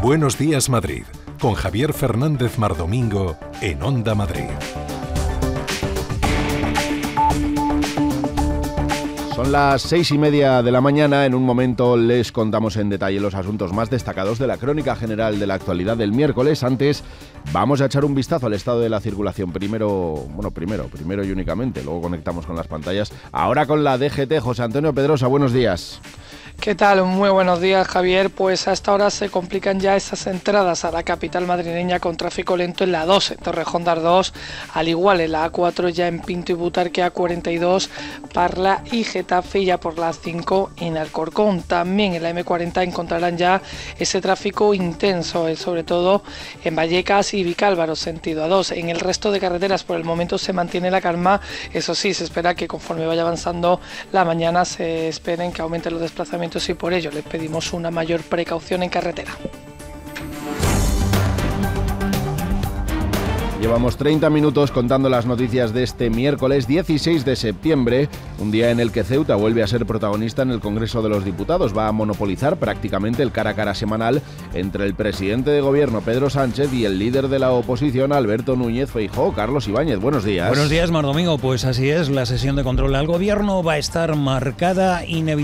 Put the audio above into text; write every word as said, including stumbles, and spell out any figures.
Buenos días, Madrid, con Javier Fernández Mardomingo en Onda Madrid. Son las seis y media de la mañana. En un momento les contamos en detalle los asuntos más destacados de la crónica general de la actualidad del miércoles. Antes, vamos a echar un vistazo al estado de la circulación. Primero, bueno, primero, primero y únicamente. Luego conectamos con las pantallas. Ahora con la D G T. José Antonio Pedrosa, buenos días. ¿Qué tal? Muy buenos días, Javier. Pues a esta hora se complican ya esas entradas a la capital madrileña con tráfico lento en la dos, en Torrejón de Ardoz, al igual en la A cuatro ya en Pinto y Butarque, A cuarenta y dos, Parla y Getafe, y ya por la cinco en Alcorcón. También en la M cuarenta encontrarán ya ese tráfico intenso, eh, sobre todo en Vallecas y Vicálvaro, sentido A dos. En el resto de carreteras por el momento se mantiene la calma. Eso sí, se espera que conforme vaya avanzando la mañana se esperen que aumenten los desplazamientos y por ello les pedimos una mayor precaución en carretera. Llevamos treinta minutos contando las noticias de este miércoles dieciséis de septiembre, un día en el que Ceuta vuelve a ser protagonista en el Congreso de los Diputados. Va a monopolizar prácticamente el cara a cara semanal entre el presidente de gobierno, Pedro Sánchez, y el líder de la oposición, Alberto Núñez Feijóo. Carlos Ibáñez, buenos días. Buenos días, Mardomingo. Pues así es, la sesión de control al gobierno va a estar marcada inevitablemente